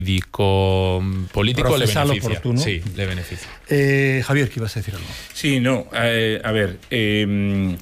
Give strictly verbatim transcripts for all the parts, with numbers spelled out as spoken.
político le beneficia. Oportuno. Sí, le beneficia. Eh, Javier, ¿qué ibas a decir algo? Sí, no, eh, a ver, eh,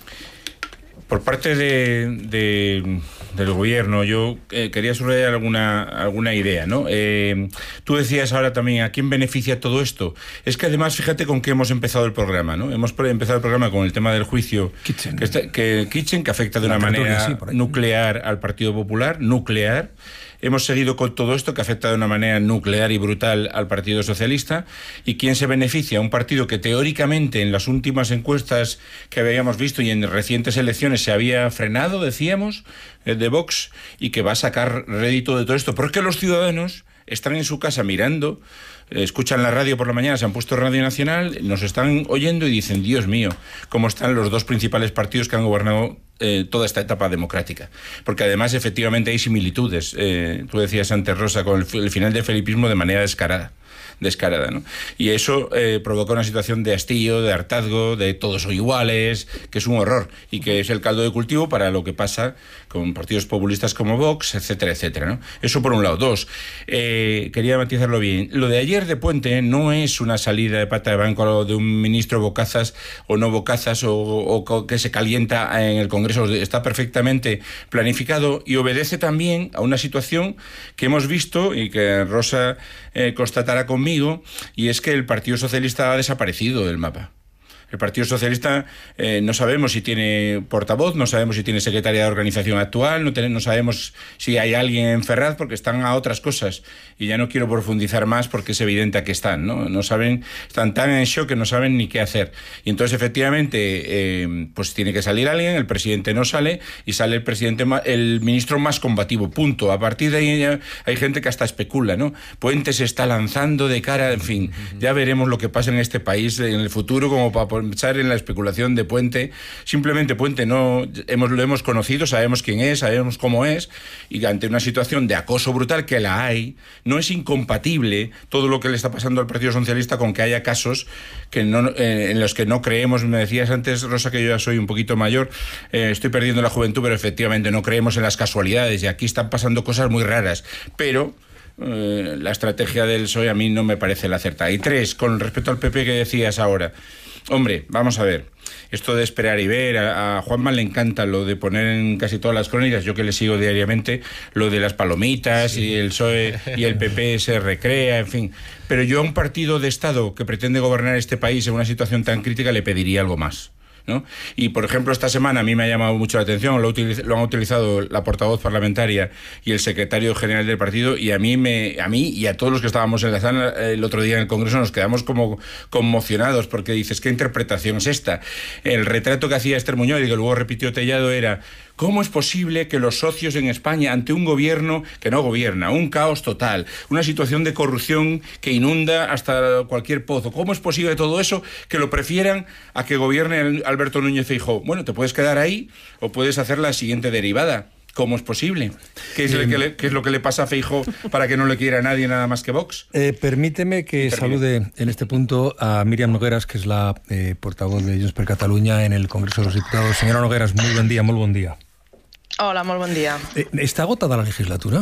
por parte de, de, del gobierno, yo eh, quería subrayar alguna, alguna idea, ¿no? Eh, tú decías ahora también, ¿a quién beneficia todo esto? Es que además, fíjate con qué hemos empezado el programa, ¿no? Hemos empezado el programa con el tema del juicio Kitchen, que, está, que, Kitchen, que afecta de La una manera sí, nuclear al Partido Popular, nuclear. Hemos seguido con todo esto que afecta de una manera nuclear y brutal al Partido Socialista. ¿Y quién se beneficia? Un partido que teóricamente en las últimas encuestas que habíamos visto y en recientes elecciones se había frenado, decíamos, el de Vox, y que va a sacar rédito de todo esto. Porque los ciudadanos están en su casa mirando, escuchan la radio por la mañana, se han puesto Radio Nacional, nos están oyendo y dicen, Dios mío, cómo están los dos principales partidos que han gobernado eh, toda esta etapa democrática. Porque además, efectivamente, hay similitudes. Eh, tú decías antes, Rosa, con el, el final del felipismo de manera descarada. descarada, ¿no? Y eso eh, provoca una situación de hastío, de hartazgo, de todos son iguales, que es un horror y que es el caldo de cultivo para lo que pasa con partidos populistas como Vox, etcétera, etcétera, ¿no? Eso por un lado. Dos, eh, quería matizarlo bien. Lo de ayer de Puente no es una salida de pata de banco de un ministro bocazas o no bocazas o, o que se calienta en el Congreso. Está perfectamente planificado y obedece también a una situación que hemos visto y que Rosa eh, constatará conmigo, y es que el Partido Socialista ha desaparecido del mapa. El Partido Socialista eh, no sabemos si tiene portavoz, no sabemos si tiene secretaria de organización actual, no, ten, no sabemos si hay alguien en Ferraz, porque están a otras cosas. Y ya no quiero profundizar más porque es evidente a qué están, ¿no? No saben, están tan en shock que no saben ni qué hacer. Y entonces, efectivamente, eh, pues tiene que salir alguien, el presidente no sale, y sale el presidente, el ministro más combativo, punto. A partir de ahí ya hay gente que hasta especula, ¿no? Puente se está lanzando de cara, en fin, ya veremos lo que pasa en este país en el futuro, como para pensar en la especulación de Puente. Simplemente Puente no hemos, lo hemos conocido, sabemos quién es, sabemos cómo es, y ante una situación de acoso brutal, que la hay, no es incompatible todo lo que le está pasando al Partido Socialista con que haya casos que no, eh, en los que no creemos. Me decías antes, Rosa, que yo ya soy un poquito mayor, eh, estoy perdiendo la juventud, pero efectivamente no creemos en las casualidades, y aquí están pasando cosas muy raras, pero eh, la estrategia del P S O E a mí no me parece la acertada. Y tres, con respecto al P P que decías ahora, hombre, vamos a ver, esto de esperar y ver, a, a Juanma le encanta lo de poner en casi todas las crónicas, yo que le sigo diariamente, lo de las palomitas, sí. Y el P S O E y el P P se recrea, en fin. Pero yo a un partido de Estado que pretende gobernar este país en una situación tan crítica le pediría algo más, ¿no? Y por ejemplo, esta semana a mí me ha llamado mucho la atención, lo, utiliz- lo han utilizado la portavoz parlamentaria y el secretario general del partido, y a mí me a mí y a todos los que estábamos en la sala el otro día en el Congreso nos quedamos como conmocionados, porque dices, ¿qué interpretación es esta? El retrato que hacía Esther Muñoz y que luego repitió Tellado era: ¿cómo es posible que los socios en España, ante un gobierno que no gobierna, un caos total, una situación de corrupción que inunda hasta cualquier pozo, cómo es posible todo eso, que lo prefieran a que gobierne Alberto Núñez Feijóo? Bueno, te puedes quedar ahí o puedes hacer la siguiente derivada. ¿Cómo es posible? ¿Qué es, eh, que le, ¿Qué es lo que le pasa a Feijóo para que no le quiera a nadie nada más que Vox? Eh, permíteme que salude en este punto a Míriam Nogueras, que es la eh, portavoz de Junts per Catalunya en el Congreso de los Diputados. Señora Nogueras, muy buen día, muy buen día. Hola, muy buen día. Eh, ¿Está agotada la legislatura?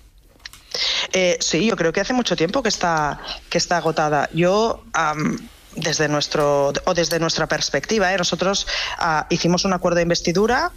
Eh, sí, yo creo que hace mucho tiempo que está, que está agotada. Yo... Um, desde nuestro o desde nuestra perspectiva, ¿eh? nosotros uh, hicimos un acuerdo de investidura.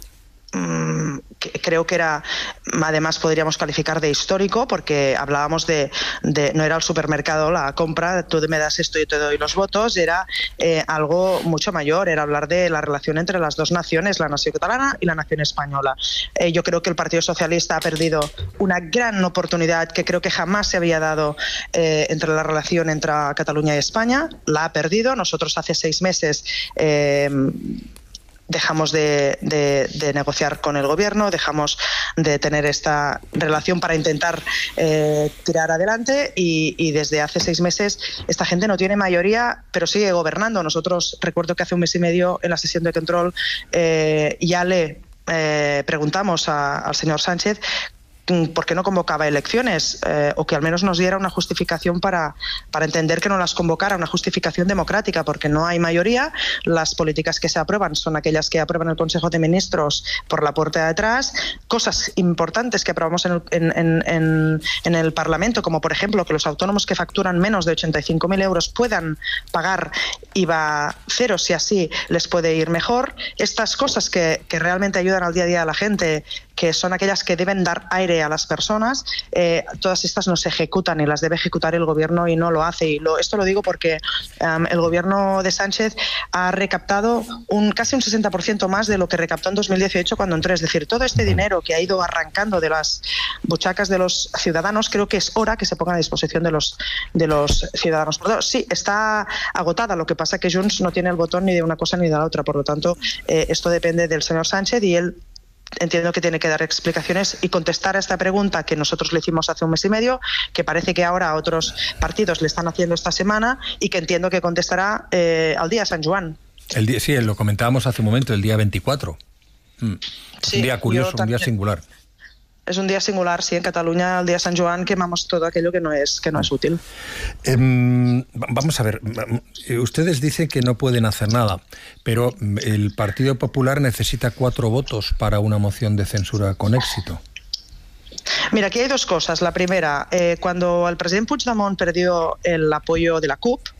Que creo que era, además podríamos calificar de histórico, porque hablábamos de, de no era el supermercado la compra, tú me das esto y yo te doy los votos, era eh, algo mucho mayor, era hablar de la relación entre las dos naciones, la nación catalana y la nación española. Eh, yo creo que el Partido Socialista ha perdido una gran oportunidad que creo que jamás se había dado eh, entre la relación entre Cataluña y España, la ha perdido. Nosotros hace seis meses eh, dejamos de, de, de negociar con el gobierno, dejamos de tener esta relación para intentar eh, tirar adelante, y, y desde hace seis meses esta gente no tiene mayoría, pero sigue gobernando. Nosotros, recuerdo que hace un mes y medio en la sesión de control eh, ya le eh, preguntamos a, al señor Sánchez ¿por qué no convocaba elecciones? Eh, o que al menos nos diera una justificación para, para entender que no las convocara, una justificación democrática, porque no hay mayoría. Las políticas que se aprueban son aquellas que aprueban el Consejo de Ministros por la puerta de atrás. Cosas importantes que aprobamos en el, en, en, en el Parlamento, como por ejemplo que los autónomos que facturan menos de ochenta y cinco mil euros puedan pagar I V A cero, si así les puede ir mejor. Estas cosas que, que realmente ayudan al día a día a la gente, que son aquellas que deben dar aire a las personas, eh, todas estas no se ejecutan y las debe ejecutar el gobierno y no lo hace. Y lo, esto lo digo porque um, el gobierno de Sánchez ha recaptado un, casi un sesenta por ciento más de lo que recaptó en dos mil dieciocho cuando entró. Es decir, todo este dinero que ha ido arrancando de las buchacas de los ciudadanos, creo que es hora que se ponga a disposición de los, de los ciudadanos. Por lo tanto, sí, está agotada. Lo que pasa es que Junts no tiene el botón ni de una cosa ni de la otra. Por lo tanto, eh, esto depende del señor Sánchez y él entiendo que tiene que dar explicaciones y contestar a esta pregunta que nosotros le hicimos hace un mes y medio, que parece que ahora otros partidos le están haciendo esta semana y que entiendo que contestará eh, al día de San Juan. El día, sí, lo comentábamos hace un momento, el día veinticuatro. Mm. Sí, un día curioso, un día singular. Es un día singular, sí, en Cataluña, el día de San Juan, quemamos todo aquello que no es, que no es útil. Eh, vamos a ver, ustedes dicen que no pueden hacer nada, pero el Partido Popular necesita cuatro votos para una moción de censura con éxito. Mira, aquí hay dos cosas. La primera, eh, cuando el presidente Puigdemont perdió el apoyo de la C U P,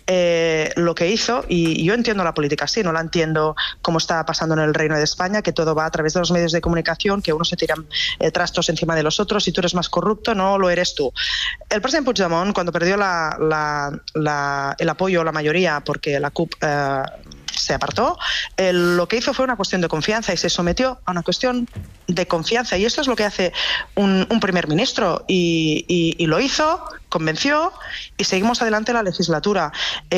eh, lo que hizo, y yo entiendo la política así, no la entiendo como está pasando en el Reino de España, que todo va a través de los medios de comunicación, que unos se tiran eh, trastos encima de los otros y tú eres más corrupto, no lo eres tú. El presidente Puigdemont, cuando perdió la, la, la, el apoyo, la mayoría, porque la C U P eh, se apartó, eh, lo que hizo fue una cuestión de confianza y se sometió a una cuestión de confianza, y esto es lo que hace un, un primer ministro, y, y, y lo hizo, convenció y seguimos adelante la legislatura.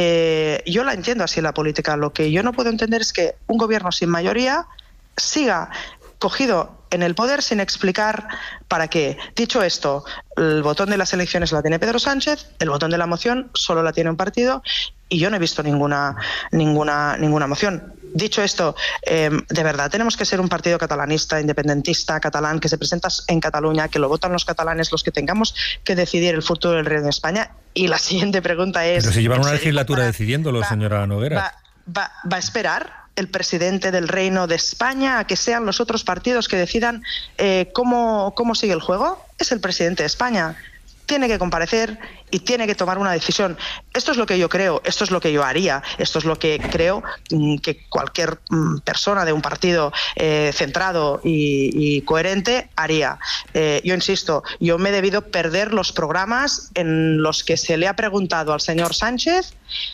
Eh, yo la entiendo así la política. Lo que yo no puedo entender es que un gobierno sin mayoría siga cogido en el poder sin explicar para qué. Dicho esto, el botón de las elecciones la tiene Pedro Sánchez, el botón de la moción solo la tiene un partido y yo no he visto ninguna ninguna ninguna moción. Dicho esto, eh, de verdad tenemos que ser un partido catalanista, independentista, catalán, que se presenta en Cataluña, que lo votan los catalanes, los que tengamos que decidir el futuro del Reino de España. Y la siguiente pregunta es... Pero si llevan una legislatura decidiéndolo, señora Nogueras. Va, va, va a esperar el presidente del Reino de España a que sean los otros partidos que decidan eh, cómo, cómo sigue el juego. Es el presidente de España. Tiene que comparecer y tiene que tomar una decisión. Esto es lo que yo creo, esto es lo que yo haría, esto es lo que creo que cualquier persona de un partido eh, centrado y, y coherente haría. Eh, yo insisto, yo me he debido perder los programas en los que se le ha preguntado al señor Sánchez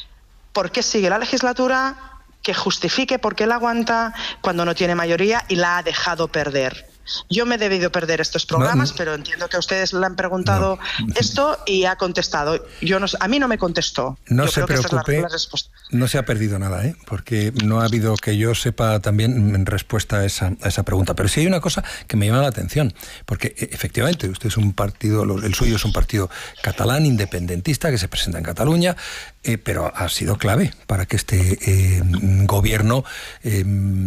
por qué sigue la legislatura, que justifique por qué la aguanta cuando no tiene mayoría y la ha dejado perder. Yo me he debido perder estos programas, no, no, pero entiendo que a ustedes le han preguntado no. esto y ha contestado. Yo no, a mí no me contestó. No yo se creo preocupe, que esa es la, la no se ha perdido nada, ¿eh? Porque no ha habido que yo sepa también en respuesta a esa, a esa pregunta. Pero sí hay una cosa que me llama la atención, porque efectivamente usted es un partido, el suyo es un partido catalán, independentista, que se presenta en Cataluña, eh, pero ha sido clave para que este eh, gobierno eh,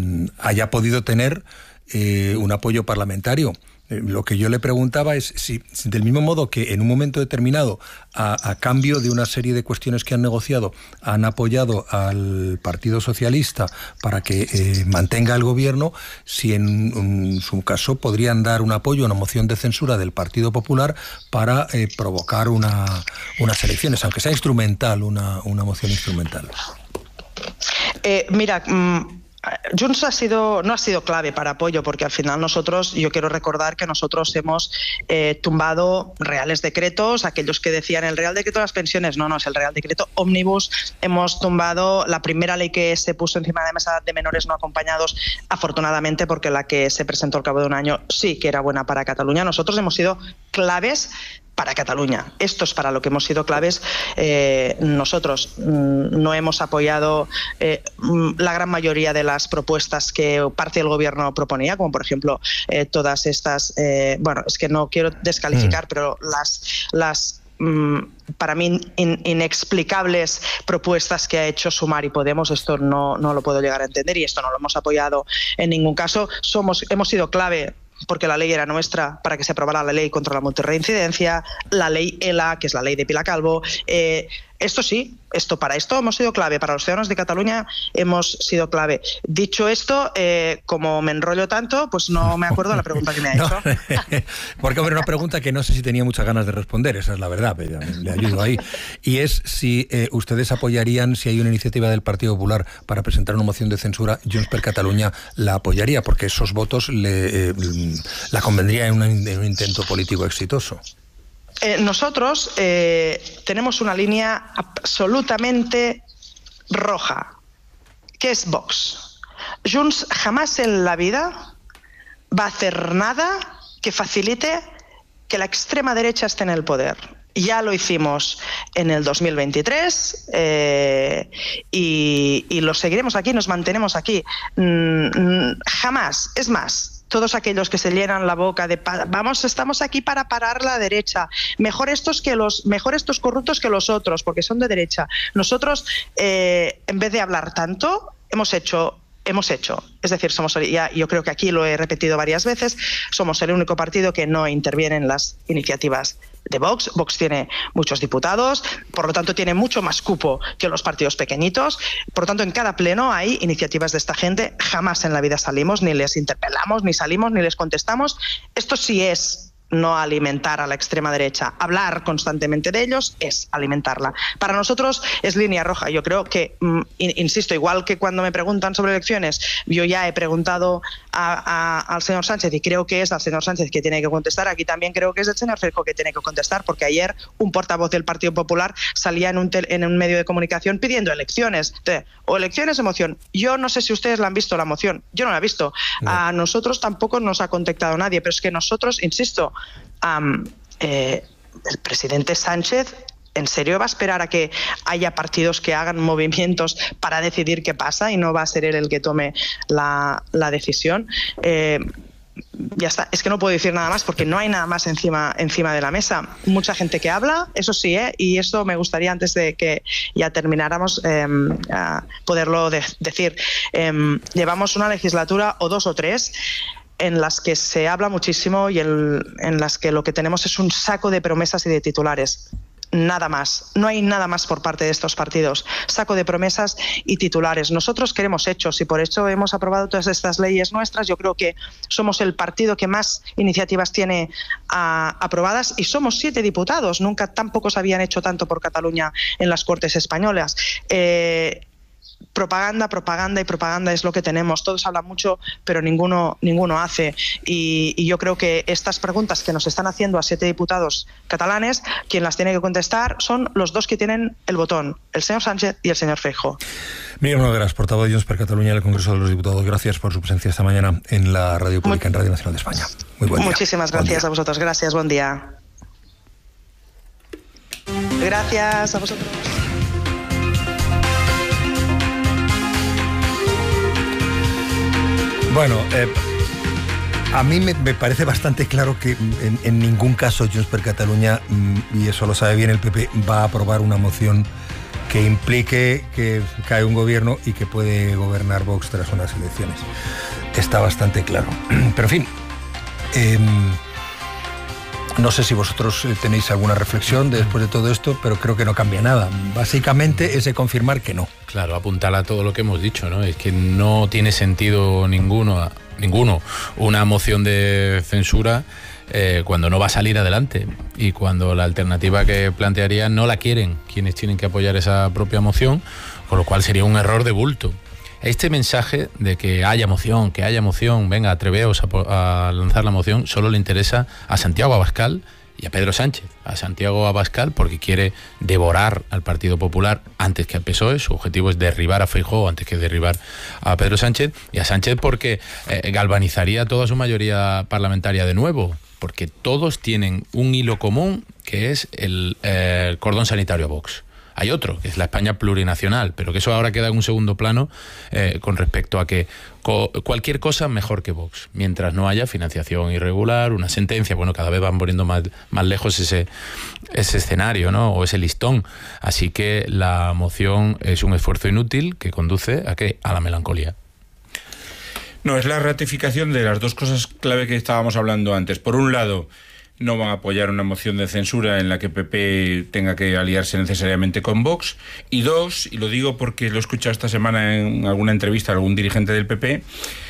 haya podido tener Eh, un apoyo parlamentario. Eh, lo que yo le preguntaba es si, si del mismo modo que en un momento determinado, a, a cambio de una serie de cuestiones que han negociado, han apoyado al Partido Socialista para que eh, mantenga el gobierno, si en, en su caso podrían dar un apoyo a una moción de censura del Partido Popular para eh, provocar una, unas elecciones, aunque sea instrumental, una, una moción instrumental. Eh, mira... Mm... Junts ha sido, no ha sido clave para apoyo, porque al final nosotros, yo quiero recordar que nosotros hemos eh, tumbado reales decretos, aquellos que decían el Real Decreto de las pensiones, no, no, es el Real Decreto Ómnibus, hemos tumbado la primera ley que se puso encima de la mesa de menores no acompañados, afortunadamente, porque la que se presentó al cabo de un año sí que era buena para Cataluña. Nosotros hemos sido claves para Cataluña. Esto es para lo que hemos sido claves. Eh, nosotros mm, no hemos apoyado eh, la gran mayoría de las propuestas que parte del gobierno proponía, como por ejemplo eh, todas estas, eh, bueno, es que no quiero descalificar, mm. pero las, las mm, para mí in, inexplicables propuestas que ha hecho Sumar y Podemos, esto no, no lo puedo llegar a entender y esto no lo hemos apoyado en ningún caso. Somos, hemos sido clave porque la ley era nuestra para que se aprobara la ley contra la multirreincidencia, la ley ELA, que es la ley de Pilar Calvo. Eh, esto sí, esto para esto hemos sido clave, para los ciudadanos de Cataluña hemos sido clave. Dicho esto, eh, como me enrollo tanto, pues no me acuerdo de la pregunta que me ha hecho. No, porque haber una pregunta que no sé si tenía muchas ganas de responder, esa es la verdad, pero le ayudo ahí. Y es si eh, ustedes apoyarían, si hay una iniciativa del Partido Popular para presentar una moción de censura, Junts per Catalunya la apoyaría, porque esos votos le, eh, la convendría en, una, en un intento político exitoso. Eh, nosotros eh, tenemos una línea absolutamente roja, que es Vox. Junts jamás en la vida va a hacer nada que facilite que la extrema derecha esté en el poder. Ya lo hicimos en el dos mil veintitrés eh, y, y lo seguiremos aquí, nos mantenemos aquí. Mm, jamás, es más, todos aquellos que se llenan la boca de vamos, estamos aquí para parar la derecha, mejor estos que los, mejor estos corruptos que los otros, porque son de derecha. Nosotros, eh, en vez de hablar tanto, hemos hecho hemos hecho. Es decir, somos, ya, yo creo que aquí lo he repetido varias veces, somos el único partido que no interviene en las iniciativas de Vox. Vox tiene muchos diputados, por lo tanto tiene mucho más cupo que los partidos pequeñitos. Por lo tanto, en cada pleno hay iniciativas de esta gente. Jamás en la vida salimos, ni les interpelamos, ni salimos, ni les contestamos. Esto sí es no alimentar a la extrema derecha. Hablar constantemente de ellos es alimentarla. Para nosotros es línea roja. Yo creo que, mm, insisto, igual que cuando me preguntan sobre elecciones, yo ya he preguntado a, a, al señor Sánchez y creo que es al señor Sánchez que tiene que contestar. Aquí también creo que es el señor Feijóo que tiene que contestar, porque ayer un portavoz del Partido Popular salía en un, tel, en un medio de comunicación pidiendo elecciones. De, o elecciones o moción. Yo no sé si ustedes la han visto, la moción. Yo no la he visto. No. A nosotros tampoco nos ha contactado nadie, pero es que nosotros, insisto, Um, eh, el presidente Sánchez ¿en serio va a esperar a que haya partidos que hagan movimientos para decidir qué pasa y no va a ser él el que tome la, la decisión? Eh, ya está, es que no puedo decir nada más porque no hay nada más encima, encima de la mesa. Mucha gente que habla, eso sí, ¿eh? Y esto me gustaría antes de que ya termináramos eh, poderlo de decir. Eh, llevamos una legislatura o dos o tres en las que se habla muchísimo y el, en las que lo que tenemos es un saco de promesas y de titulares. Nada más. No hay nada más por parte de estos partidos. Saco de promesas y titulares. Nosotros queremos hechos y por eso hemos aprobado todas estas leyes nuestras. Yo creo que somos el partido que más iniciativas tiene a, aprobadas y somos siete diputados. Nunca tan pocos habían hecho tanto por Cataluña en las Cortes españolas. Eh, Propaganda, propaganda y propaganda es lo que tenemos. Todos hablan mucho, pero ninguno, ninguno hace. Y, y yo creo que estas preguntas que nos están haciendo a siete diputados catalanes, quien las tiene que contestar son los dos que tienen el botón, el señor Sánchez y el señor Feijóo. Miriam Nogueras, portavoz de Junts per Catalunya en el Congreso de los Diputados. Gracias por su presencia esta mañana en la Radio Pública, Muy, en Radio Nacional de España. Muy buen día. Muchísimas gracias a vosotros. Gracias, buen día. Gracias a vosotros. Bueno, eh, a mí me, me parece bastante claro que en, en ningún caso Junts per Catalunya, y eso lo sabe bien el P P, va a aprobar una moción que implique que cae un gobierno y que puede gobernar Vox tras unas elecciones. Está bastante claro. Pero en fin, eh, no sé si vosotros tenéis alguna reflexión después de todo esto, pero creo que no cambia nada. Básicamente es de confirmar que no. Claro, apuntar a todo lo que hemos dicho, ¿no? Es que no tiene sentido ninguno, ninguno una moción de censura eh, cuando no va a salir adelante y cuando la alternativa que plantearían no la quieren quienes tienen que apoyar esa propia moción, con lo cual sería un error de bulto. Este mensaje de que haya moción, que haya moción, venga, atreveos a, a lanzar la moción, solo le interesa a Santiago Abascal y a Pedro Sánchez. A Santiago Abascal porque quiere devorar al Partido Popular antes que al P S O E, su objetivo es derribar a Feijóo antes que derribar a Pedro Sánchez, y a Sánchez porque eh, galvanizaría toda su mayoría parlamentaria de nuevo, porque todos tienen un hilo común que es el, eh, el cordón sanitario a Vox. Hay otro, que es la España plurinacional, pero que eso ahora queda en un segundo plano eh, con respecto a que co cualquier cosa mejor que Vox, mientras no haya financiación irregular, una sentencia. Bueno, cada vez van poniendo más, más lejos ese, ese escenario, ¿no? O ese listón. Así que la moción es un esfuerzo inútil que conduce a ¿qué? A la melancolía. No, es la ratificación de las dos cosas clave que estábamos hablando antes. Por un lado, no van a apoyar una moción de censura en la que P P tenga que aliarse necesariamente con Vox. Y dos, y lo digo porque lo he escuchado esta semana en alguna entrevista a algún dirigente del P P,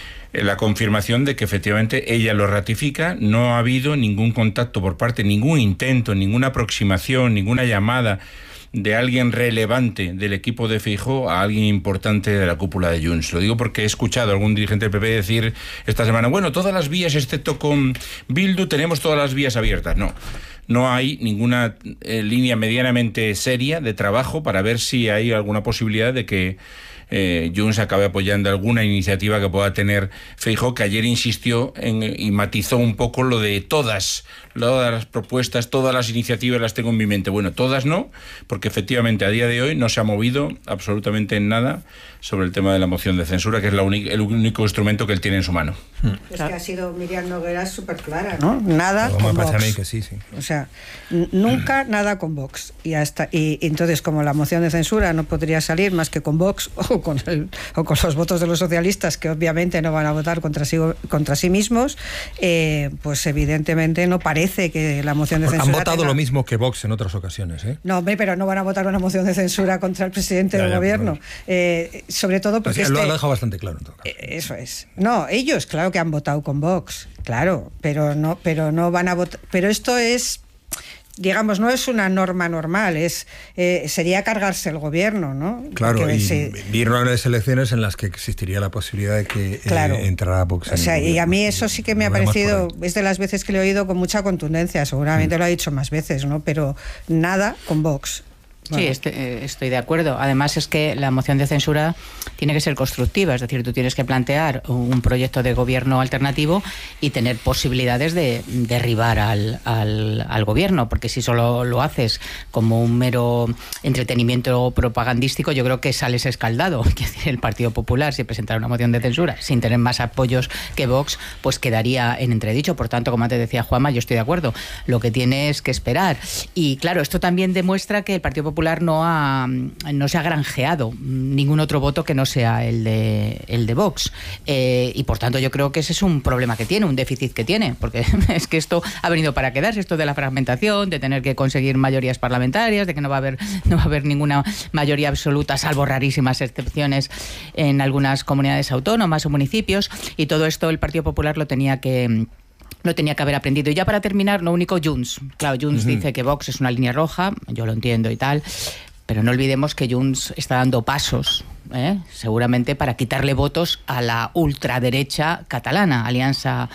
la confirmación de que efectivamente ella lo ratifica. No ha habido ningún contacto por parte, ningún intento, ninguna aproximación, ninguna llamada de alguien relevante del equipo de Feijóo a alguien importante de la cúpula de Junts. Lo digo porque he escuchado a algún dirigente del P P decir esta semana, bueno, todas las vías, excepto con Bildu, tenemos todas las vías abiertas. No, no hay ninguna eh, línea medianamente seria de trabajo para ver si hay alguna posibilidad de que Eh, Junts acabe apoyando alguna iniciativa que pueda tener Feijóo, que ayer insistió en, y matizó un poco lo de todas, todas las propuestas, todas las iniciativas las tengo en mi mente. Bueno, todas no, porque efectivamente a día de hoy no se ha movido absolutamente en nada sobre el tema de la moción de censura, que es la única, el único instrumento que él tiene en su mano. Es que ha sido Miriam Nogueras súper clara, ¿no? Nada con Vox. A mí que sí, sí. O sea, nunca nada con Vox. Y, hasta, y, y entonces, como la moción de censura no podría salir más que con Vox o con, el, o con los votos de los socialistas, que obviamente no van a votar contra sí, contra sí mismos, eh, pues evidentemente no parece que la moción de censura... Han votado tenga... lo mismo que Vox en otras ocasiones, ¿eh? No, hombre, pero no van a votar una moción de censura contra el presidente ya, del ya, gobierno. Bueno. Eh, sobre todo porque... Pues, este... Lo ha dejado bastante claro en todo caso. Eh, eso es. No, ellos, claro que han votado con Vox, claro, pero no, pero no van a votar... Pero esto es... digamos, no es una norma normal, es eh, sería cargarse el gobierno, ¿no? Claro, que y se... vieron unas elecciones en las que existiría la posibilidad de que claro. eh, entrara Vox. O sea, y a mí eso sí que me ha parecido, es de las veces que lo he oído con mucha contundencia, seguramente mm. lo ha dicho más veces, ¿no? Pero nada con Vox. Bueno. Sí, estoy, estoy de acuerdo. Además es que la moción de censura tiene que ser constructiva, es decir, tú tienes que plantear un proyecto de gobierno alternativo y tener posibilidades de derribar al, al, al gobierno, porque si solo lo haces como un mero entretenimiento propagandístico, yo creo que sales escaldado. El Partido Popular, si presentara una moción de censura sin tener más apoyos que Vox, pues quedaría en entredicho. Por tanto, como antes decía Juanma, yo estoy de acuerdo. Lo que tiene es que esperar. Y claro, esto también demuestra que el Partido Popular no ha no se ha granjeado ningún otro voto que no sea el de el de Vox, eh, y por tanto yo creo que ese es un problema que tiene, un déficit que tiene, porque es que esto ha venido para quedarse, esto de la fragmentación, de tener que conseguir mayorías parlamentarias, de que no va a haber no va a haber ninguna mayoría absoluta, salvo rarísimas excepciones en algunas comunidades autónomas o municipios, y todo esto el Partido Popular lo tenía que lo tenía que haber aprendido. Y ya para terminar, lo único, Junts. Claro, Junts uh-huh. dice que Vox es una línea roja, yo lo entiendo y tal, pero no olvidemos que Junts está dando pasos, ¿eh? seguramente para quitarle votos a la ultraderecha catalana, Alianza,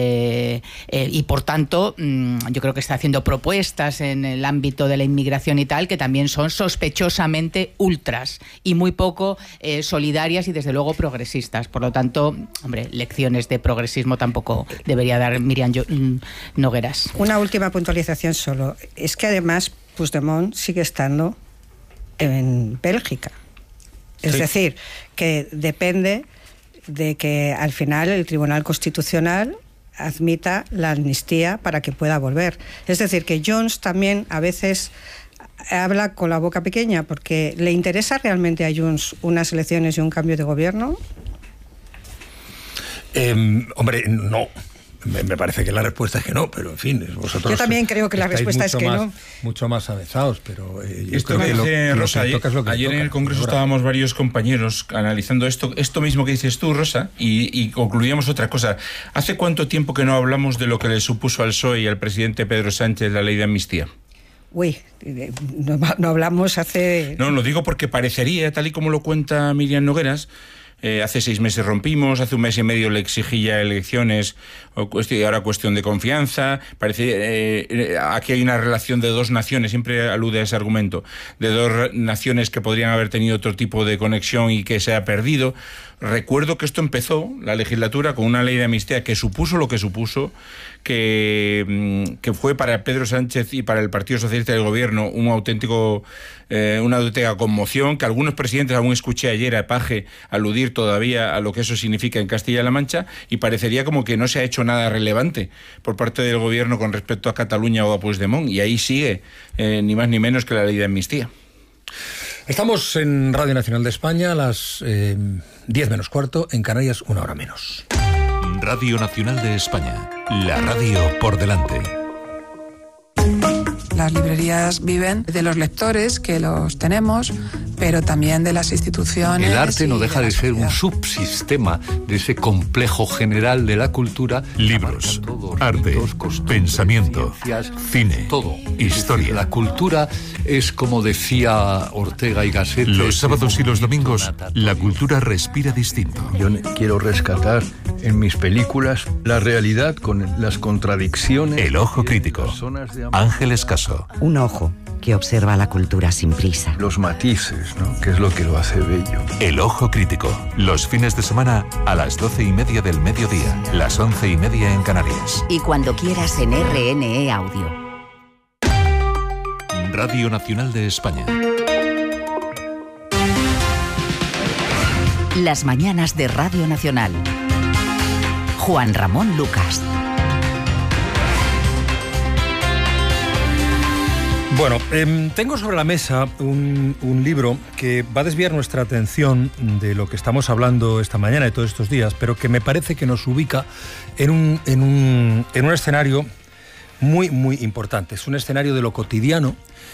eh, eh, y por tanto mmm, yo creo que está haciendo propuestas en el ámbito de la inmigración y tal, que también son sospechosamente ultras y muy poco eh, solidarias y desde luego progresistas. Por lo tanto, hombre, lecciones de progresismo tampoco debería dar Miriam Nogueras. Una última puntualización solo. Es que además Puigdemont sigue estando en Bélgica. Es sí. decir, que depende de que al final el Tribunal Constitucional admita la amnistía para que pueda volver. Es decir, que Junts también a veces habla con la boca pequeña, porque ¿le interesa realmente a Junts unas elecciones y un cambio de gobierno? Eh, hombre, no. Me, me parece que la respuesta es que no, pero en fin, vosotros... Yo también creo que la respuesta es que más, no. Mucho más avanzados, pero... Eh, yo esto creo que que dice lo, Rosa, lo que ayer, toca es lo que ayer toca, en el Congreso ahora. estábamos varios compañeros analizando esto, esto mismo que dices tú, Rosa, y, y concluíamos otra cosa. ¿Hace cuánto tiempo que no hablamos de lo que le supuso al P S O E y al presidente Pedro Sánchez la ley de amnistía? Uy, no, no hablamos hace... No, lo digo porque parecería, tal y como lo cuenta Miriam Nogueras, Eh, hace seis meses rompimos, hace un mes y medio le exigí ya elecciones, o cuestión, y ahora cuestión de confianza. Parece eh, aquí hay una relación de dos naciones, siempre alude a ese argumento, de dos naciones que podrían haber tenido otro tipo de conexión y que se ha perdido. Recuerdo que esto empezó, la legislatura, con una ley de amnistía que supuso lo que supuso, que, que fue para Pedro Sánchez y para el Partido Socialista del Gobierno un auténtico, eh, una auténtica conmoción, que algunos presidentes, aún escuché ayer a Paje aludir todavía a lo que eso significa en Castilla-La Mancha, y parecería como que no se ha hecho nada relevante por parte del Gobierno con respecto a Cataluña o a Puigdemont, y ahí sigue, eh, ni más ni menos que la ley de amnistía. Estamos en Radio Nacional de España a las eh, diez menos cuarto, en Canarias una hora menos. Radio Nacional de España, la radio por delante. Las librerías viven de los lectores, que los tenemos, pero también de las instituciones. El arte no deja de, de ser un subsistema de ese complejo general de la cultura. Libros, arte, ritos, pensamiento, ciencias, cine, todo, historia. La cultura es, como decía Ortega y Gasset, los sábados y los domingos, la cultura respira distinto. Yo quiero rescatar en mis películas la realidad con las contradicciones. El ojo crítico. Ángel Escaso. Un ojo que observa la cultura sin prisa. Los matices, ¿no? Que es lo que lo hace bello. El ojo crítico. Los fines de semana a las doce y media del mediodía, las once y media en Canarias. Y cuando quieras en R N E Audio. Radio Nacional de España. Las mañanas de Radio Nacional. Juan Ramón Lucas. Bueno, eh, tengo sobre la mesa un, un libro que va a desviar nuestra atención de lo que estamos hablando esta mañana y todos estos días, pero que me parece que nos ubica en un, en un, en un escenario muy, muy importante. Es un escenario de lo cotidiano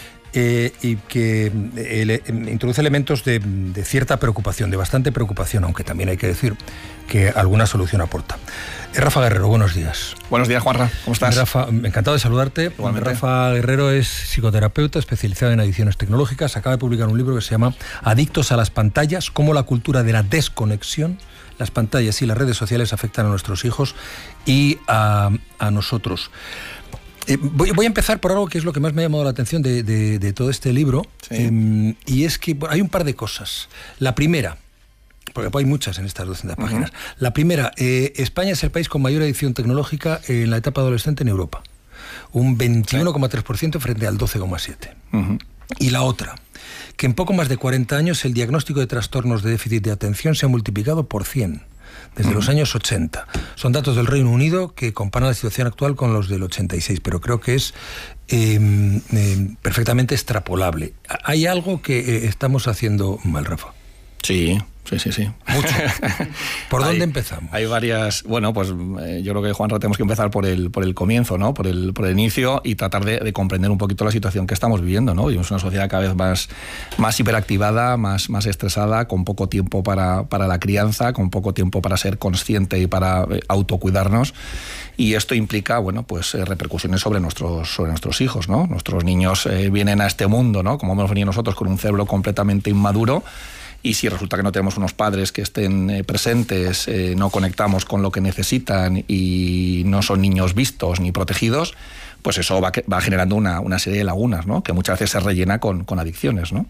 eh, y que eh, introduce elementos de, de cierta preocupación, de bastante preocupación, aunque también hay que decir que alguna solución aporta. Rafa Guerrero, buenos días. Buenos días, Juanra, ¿cómo estás? Rafa, encantado de saludarte. Igualmente. Rafa Guerrero es psicoterapeuta especializado en adicciones tecnológicas. Acaba de publicar un libro que se llama Adictos a las pantallas, cómo la cultura de la desconexión, las pantallas y las redes sociales afectan a nuestros hijos y a, a nosotros. Eh, voy, voy a empezar por algo que es lo que más me ha llamado la atención de, de, de todo este libro, sí. eh, y es que bueno, hay un par de cosas. La primera, porque hay muchas en estas doscientas páginas. Uh-huh. La primera, eh, España es el país con mayor adicción tecnológica en la etapa adolescente en Europa. Un veintiuno coma tres por ciento frente al doce coma siete por ciento. Uh-huh. Y la otra, que en poco más de cuarenta años el diagnóstico de trastornos de déficit de atención se ha multiplicado por cien, desde uh-huh. los años ochenta. Son datos del Reino Unido que comparan la situación actual con los del ochenta y seis, pero creo que es eh, eh, perfectamente extrapolable. ¿Hay algo que eh, estamos haciendo mal, Rafa? Sí. Sí, sí, sí. Mucho. ¿Por dónde hay, empezamos? Hay varias... Bueno, pues eh, yo creo que, Juanra, tenemos que empezar por el, por el comienzo, ¿no? Por el, por el inicio y tratar de, de comprender un poquito la situación que estamos viviendo, ¿no? Vivimos una sociedad cada vez más, más hiperactivada, más, más estresada, con poco tiempo para, para la crianza, con poco tiempo para ser consciente y para eh, autocuidarnos. Y esto implica, bueno, pues eh, repercusiones sobre nuestros, sobre nuestros hijos, ¿no? Nuestros niños eh, vienen a este mundo, ¿no? Como hemos venido nosotros, con un cerebro completamente inmaduro. Y si resulta que no tenemos unos padres que estén eh, presentes, eh, no conectamos con lo que necesitan y no son niños vistos ni protegidos, pues eso va, va generando una, una serie de lagunas, ¿no? Que muchas veces se rellena con, con adicciones, ¿no?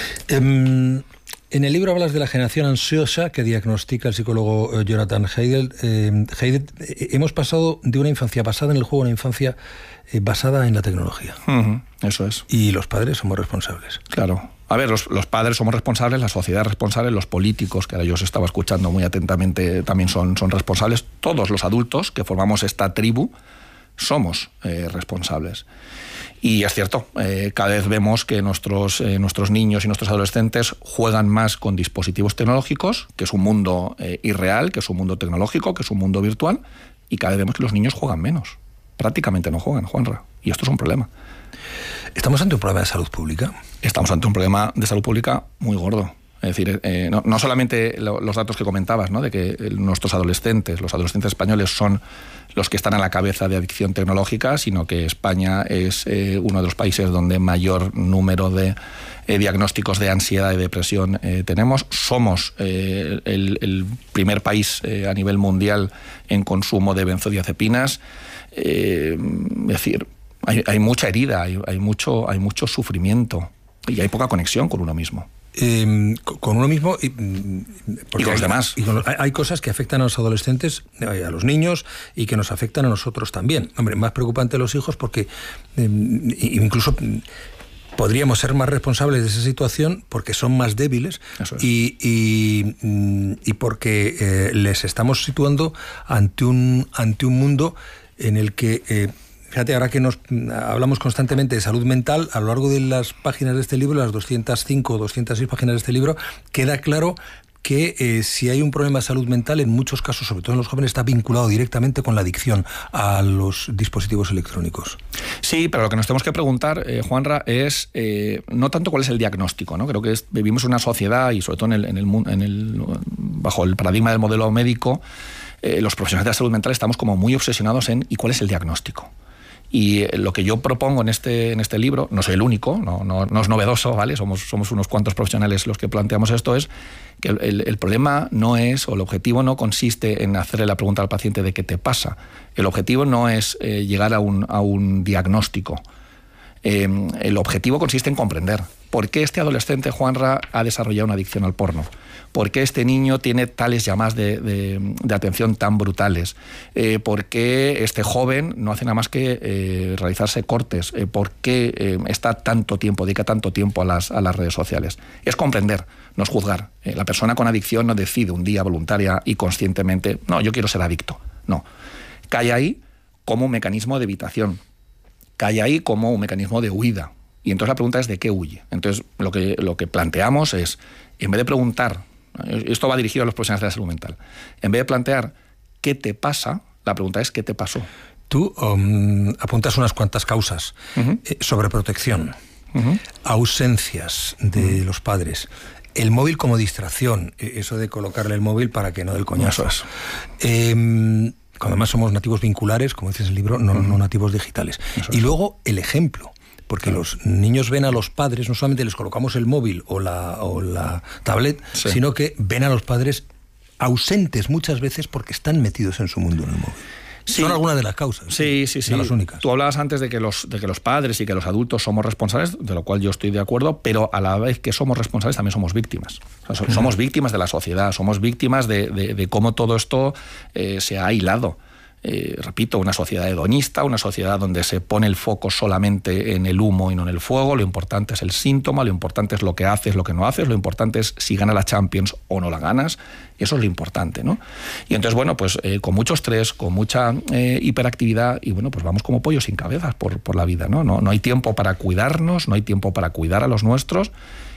Um, en el libro hablas de la generación ansiosa que diagnostica el psicólogo eh, Jonathan Haidt. Eh, Haidt eh, hemos pasado de una infancia basada en el juego a una infancia eh, basada en la tecnología. Uh-huh, eso es. Y los padres somos responsables. Claro. A ver, los, los padres somos responsables, la sociedad es responsable, los políticos, que ahora yo os estaba escuchando muy atentamente, también son, son responsables. Todos los adultos que formamos esta tribu somos eh, responsables. Y es cierto, eh, cada vez vemos que nuestros, eh, nuestros niños y nuestros adolescentes juegan más con dispositivos tecnológicos, que es un mundo eh, irreal, que es un mundo tecnológico, que es un mundo virtual, y cada vez vemos que los niños juegan menos. Prácticamente no juegan, Juanra. Y esto es un problema. ¿Estamos ante un problema de salud pública? Estamos ante un problema de salud pública muy gordo. Es decir, eh, no, no solamente lo, los datos que comentabas, ¿no? De que nuestros adolescentes, los adolescentes españoles son los que están a la cabeza de adicción tecnológica, sino que España es eh, uno de los países donde mayor número de eh, diagnósticos de ansiedad y depresión eh, tenemos. Somos eh, el, el primer país eh, a nivel mundial en consumo de benzodiazepinas. Eh, es decir, hay, hay mucha herida, hay, hay, mucho, hay mucho sufrimiento y hay poca conexión con uno mismo. Eh, con uno mismo y, y con los hay, demás. Y con, hay cosas que afectan a los adolescentes, a los niños, y que nos afectan a nosotros también. Hombre, más preocupante los hijos porque eh, incluso podríamos ser más responsables de esa situación porque son más débiles. Eso es. y, y, y porque eh, les estamos situando ante un, ante un mundo en el que... Eh, fíjate, ahora que nos hablamos constantemente de salud mental, a lo largo de las páginas de este libro, las doscientas cinco o doscientas seis páginas de este libro, queda claro que eh, si hay un problema de salud mental, en muchos casos, sobre todo en los jóvenes, está vinculado directamente con la adicción a los dispositivos electrónicos. Sí, pero lo que nos tenemos que preguntar, eh, Juanra, es eh, no tanto cuál es el diagnóstico, ¿no? Creo que es, vivimos en una sociedad, y sobre todo en el, en el, en el, bajo el paradigma del modelo médico, eh, los profesionales de la salud mental estamos como muy obsesionados en ¿y cuál es el diagnóstico? Y lo que yo propongo en este, en este libro, no soy el único, no, no, no es novedoso, ¿vale? Somos, somos unos cuantos profesionales los que planteamos esto, es que el, el problema no es, o el objetivo no consiste en hacerle la pregunta al paciente de qué te pasa. El objetivo no es eh, llegar a un, a un diagnóstico. Eh, el objetivo consiste en comprender por qué este adolescente, Juanra, ha desarrollado una adicción al porno, por qué este niño tiene tales llamadas de, de, de atención tan brutales, eh, por qué este joven no hace nada más que eh, realizarse cortes, eh, por qué eh, está tanto tiempo, dedica tanto tiempo a las, a las redes sociales. Es comprender, no es juzgar. Eh, la persona con adicción no decide un día voluntaria y conscientemente, no, yo quiero ser adicto. No. Cae ahí como un mecanismo de evitación. Cae ahí como un mecanismo de huida. Y entonces la pregunta es ¿de qué huye? Entonces lo que, lo que planteamos es, en vez de preguntar, esto va dirigido a los profesionales de la salud mental, en vez de plantear ¿qué te pasa?, la pregunta es ¿qué te pasó? Tú um, apuntas unas cuantas causas. Uh-huh. eh, sobreprotección, uh-huh. ausencias de uh-huh. los padres, el móvil como distracción, eso de colocarle el móvil para que no dé el coñazo. Eso es. Eh, cuando además somos nativos vinculares, como dices en el libro, no, uh-huh. no nativos digitales. Eso y es. Luego el ejemplo. Porque claro. los niños ven a los padres, no solamente les colocamos el móvil o la, o la tablet, sí. sino que ven a los padres ausentes muchas veces porque están metidos en su mundo en el móvil. Sí. Son algunas de las causas. Sí, sí, sí. No las únicas. Tú hablabas antes de que, los, de que los padres y que los adultos somos responsables, de lo cual yo estoy de acuerdo, pero a la vez que somos responsables también somos víctimas. O sea, somos víctimas de la sociedad, somos víctimas de, de, de cómo todo esto eh, se ha hilado. Eh, repito, una sociedad hedonista, una sociedad donde se pone el foco solamente en el humo y no en el fuego. Lo importante es el síntoma, lo importante es lo que haces, lo que no haces, lo importante es si ganas la Champions o no la ganas. Eso es lo importante, ¿no? Y entonces, bueno, pues eh, con mucho estrés, con mucha eh, hiperactividad, y bueno, pues vamos como pollos sin cabezas por, por la vida, ¿no? ¿no? No hay tiempo para cuidarnos, no hay tiempo para cuidar a los nuestros.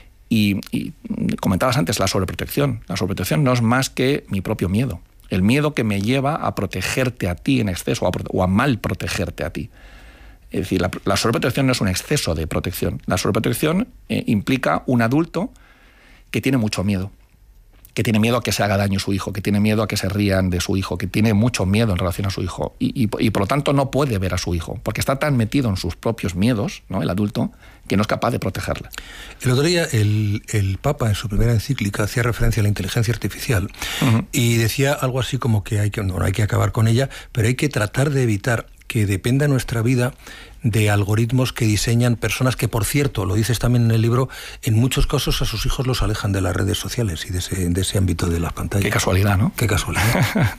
Y, y comentabas antes la sobreprotección. La sobreprotección no es más que mi propio miedo. El miedo que me lleva a protegerte a ti en exceso o a, o a mal protegerte a ti. Es decir, la, la sobreprotección no es un exceso de protección. La sobreprotección eh, implica un adulto que tiene mucho miedo, que tiene miedo a que se haga daño su hijo, que tiene miedo a que se rían de su hijo, que tiene mucho miedo en relación a su hijo y, y, y por lo tanto no puede ver a su hijo, porque está tan metido en sus propios miedos, ¿no?, el adulto, que no es capaz de protegerle. El otro día el, el Papa en su primera encíclica hacía referencia a la inteligencia artificial uh-huh. y decía algo así como que hay que, no, no hay que acabar con ella, pero hay que tratar de evitar que dependa nuestra vida de algoritmos que diseñan personas que, por cierto, lo dices también en el libro, en muchos casos a sus hijos los alejan de las redes sociales y de ese, de ese ámbito de las pantallas. Qué casualidad, ¿no? Qué casualidad.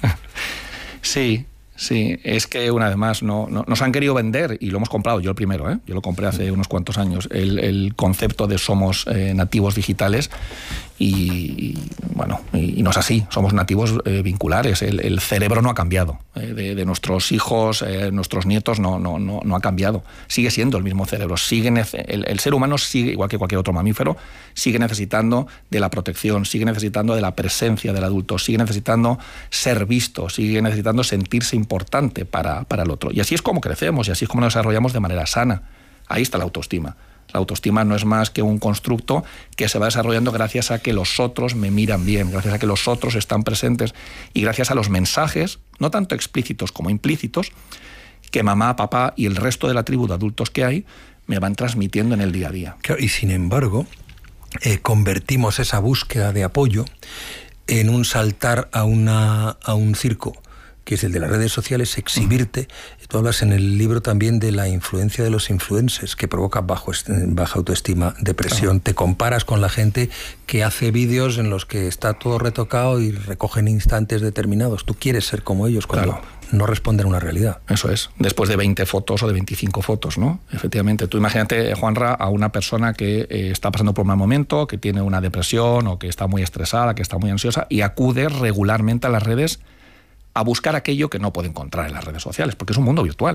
Sí. Sí, es que una vez más no, no, nos han querido vender, y lo hemos comprado, yo el primero, ¿eh? yo lo compré hace unos cuantos años, el, el concepto de somos eh, nativos digitales y, y bueno, y, y no es así, somos nativos eh, vinculares, el, el cerebro no ha cambiado, eh, de, de nuestros hijos, eh, nuestros nietos no, no, no, no ha cambiado, sigue siendo el mismo cerebro, sigue el, el ser humano sigue, igual que cualquier otro mamífero, sigue necesitando de la protección, sigue necesitando de la presencia del adulto, sigue necesitando ser visto, sigue necesitando sentirse importante para, para el otro. Y así es como crecemos y así es como nos desarrollamos de manera sana. Ahí está la autoestima. La autoestima no es más que un constructo que se va desarrollando gracias a que los otros me miran bien, gracias a que los otros están presentes y gracias a los mensajes, no tanto explícitos como implícitos, que mamá, papá y el resto de la tribu de adultos que hay me van transmitiendo en el día a día. Claro, y sin embargo, eh, convertimos esa búsqueda de apoyo en un saltar a, una, a un circo, que es el de las redes sociales, exhibirte. Tú hablas en el libro también de la influencia de los influencers, que provoca bajo, baja autoestima, depresión. Claro. Te comparas con la gente que hace vídeos en los que está todo retocado y recogen instantes determinados. Tú quieres ser como ellos cuando claro. no responden a una realidad. Eso es, después de veinte fotos o de veinticinco fotos, ¿no? Efectivamente, tú imagínate, Juanra, a una persona que eh, está pasando por un mal momento, que tiene una depresión o que está muy estresada, que está muy ansiosa y acude regularmente a las redes a buscar aquello que no puede encontrar en las redes sociales, porque es un mundo virtual.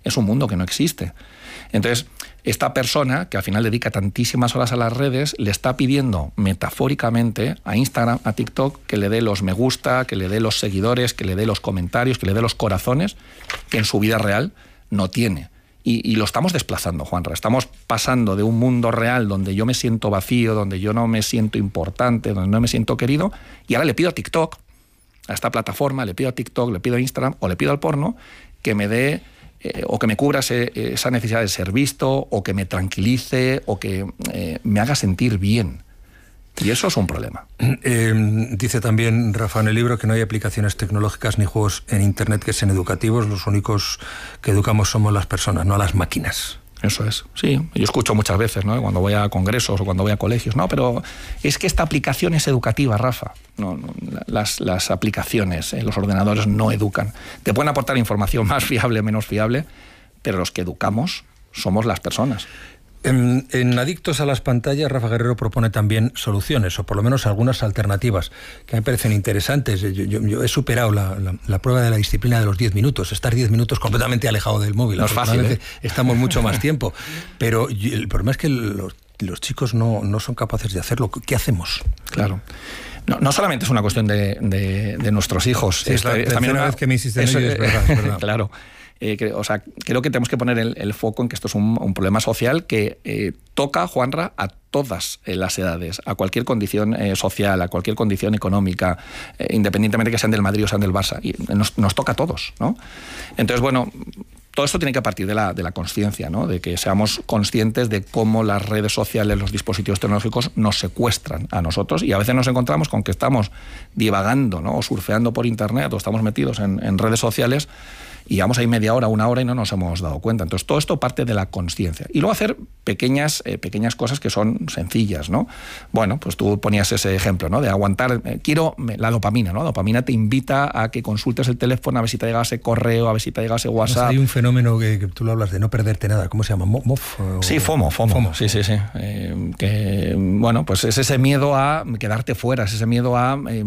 es un mundo que no existe. Entonces, esta persona, que al final dedica tantísimas horas a las redes, le está pidiendo metafóricamente a Instagram, a TikTok, que le dé los me gusta, que le dé los seguidores, que le dé los comentarios, que le dé los corazones, que en su vida real no tiene. Y, y lo estamos desplazando, Juanra. Estamos pasando de un mundo real donde yo me siento vacío, donde yo no me siento importante, donde no me siento querido, y ahora le pido a TikTok, a esta plataforma, le pido a TikTok, le pido a Instagram o le pido al porno que me dé eh, o que me cubra ese, esa necesidad de ser visto, o que me tranquilice, o que eh, me haga sentir bien. Y eso es un problema. Eh, dice también Rafa en el libro que no hay aplicaciones tecnológicas ni juegos en Internet que sean educativos. Los únicos que educamos somos las personas, no a las máquinas. Eso es, sí. Yo escucho muchas veces, ¿no?, cuando voy a congresos o cuando voy a colegios, no, pero es que esta aplicación es educativa, Rafa. No, no, las, las aplicaciones, eh, los ordenadores no educan. Te pueden aportar información más fiable, menos fiable, pero los que educamos somos las personas. En, en Adictos a las Pantallas, Rafa Guerrero propone también soluciones, o por lo menos algunas alternativas, que me parecen interesantes. Yo, yo, yo he superado la, la, la prueba de la disciplina de los diez minutos, estar diez minutos completamente alejado del móvil. No es fácil, ¿eh? Estamos mucho más tiempo. Pero el problema es que los, los chicos no, no son capaces de hacerlo. ¿Qué hacemos? Claro. No, no solamente es una cuestión de, de, de nuestros hijos. Sí, es la es también una vez que me insisten en ello, es verdad, es verdad. Claro. Eh, que, o sea, creo que tenemos que poner el, el foco en que esto es un, un problema social que eh, toca, Juanra, a todas eh, las edades, a cualquier condición eh, social, a cualquier condición económica, eh, independientemente que sean del Madrid o sean del Barça. Y nos, nos toca a todos, ¿no? Entonces, bueno, todo esto tiene que partir de la, de la consciencia, ¿no? De que seamos conscientes de cómo las redes sociales, los dispositivos tecnológicos nos secuestran a nosotros, y a veces nos encontramos con que estamos divagando, ¿no?, o surfeando por internet, o estamos metidos en, en redes sociales y llevamos ahí media hora, una hora y no nos hemos dado cuenta. Entonces, todo esto parte de la consciencia. Y luego hacer pequeñas, eh, pequeñas cosas que son sencillas, ¿no? Bueno, pues tú ponías ese ejemplo, ¿no?, de aguantar, eh, quiero la dopamina, ¿no? La dopamina te invita a que consultes el teléfono, a ver si te ha llegado ese correo, a ver si te ha llegado ese WhatsApp. Hay un fenómeno que, que tú lo hablas de no perderte nada. ¿Cómo se llama? ¿Mof? O... Sí, FOMO, FOMO. FOMO. Sí, sí, sí. Eh, que, bueno, pues es ese miedo a quedarte fuera, es ese miedo a eh,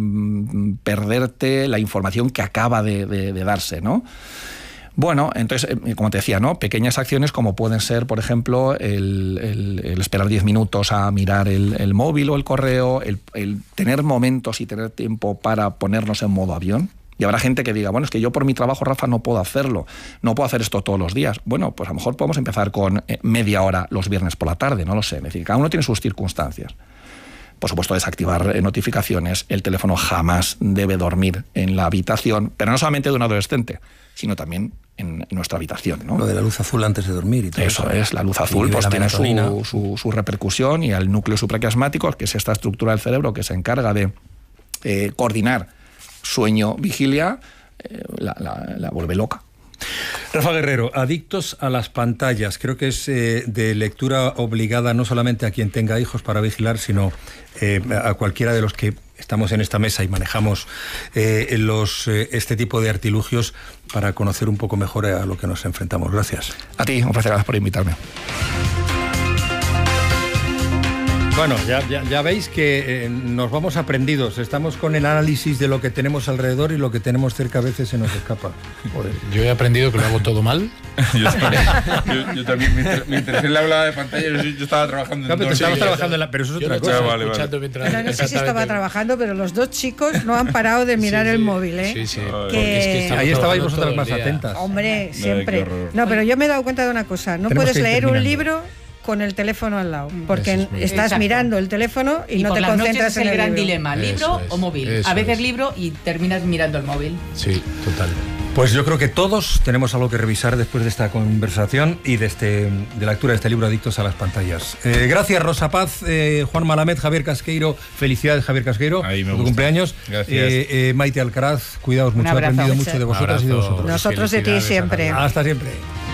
perderte la información que acaba de, de, de darse, ¿no? Bueno, entonces, como te decía, ¿no?, pequeñas acciones como pueden ser, por ejemplo, el, el, el esperar diez minutos a mirar el, el móvil o el correo, el, el tener momentos y tener tiempo para ponernos en modo avión. Y habrá gente que diga, bueno, es que yo por mi trabajo, Rafa, no puedo hacerlo, no puedo hacer esto todos los días. Bueno, pues a lo mejor podemos empezar con media hora los viernes por la tarde, no lo sé. Es decir, cada uno tiene sus circunstancias. Por supuesto, desactivar notificaciones. El teléfono jamás debe dormir en la habitación, pero no solamente de un adolescente, sino también en nuestra habitación, ¿no? Lo de la luz azul antes de dormir y todo eso. Eso es, la luz azul pues tiene su, su, su repercusión, y al núcleo supraquiasmático, que es esta estructura del cerebro que se encarga de eh, coordinar sueño-vigilia, eh, la, la, la vuelve loca. Rafa Guerrero, Adictos a las Pantallas, creo que es eh, de lectura obligada no solamente a quien tenga hijos para vigilar, sino eh, a cualquiera de los que estamos en esta mesa y manejamos eh, los, eh, este tipo de artilugios para conocer un poco mejor a lo que nos enfrentamos. Gracias. A ti, un placer, gracias por invitarme. Bueno, ya, ya, ya veis que eh, nos vamos aprendidos. Estamos con el análisis de lo que tenemos alrededor, y lo que tenemos cerca a veces se nos escapa. Joder. Yo he aprendido que lo hago todo mal. yo, yo, yo también me, inter, me interesé en la aula de pantalla. Yo, yo estaba trabajando en no, pero, estabas trabajando en la, pero eso es otra cosa. Vale, vale. No, no sé si estaba trabajando, pero los dos chicos no han parado de mirar sí, sí. el móvil, ¿eh? Sí, sí. Que... Es que ahí estabais vosotras más atentas. Hombre, siempre. No, pero yo me he dado cuenta de una cosa. No puedes leer un libro con el teléfono al lado, porque es estás exacto. mirando el teléfono y, y no te concentras es el en el gran libro. dilema, libro es, o móvil. A veces es. libro y terminas mirando el móvil. Sí, total. Pues yo creo que todos tenemos algo que revisar después de esta conversación y de, este, de la lectura de este libro, Adictos a las Pantallas. Eh, gracias, Rosa Paz, eh, Juan Malamed, Javier Casqueiro. Felicidades, Javier Casqueiro, por tu cumpleaños. Gracias. Eh, eh, Maite Alcaraz, cuidados mucho, he aprendido mucho de vosotras y de vosotros. Nosotros de ti siempre. Hasta siempre.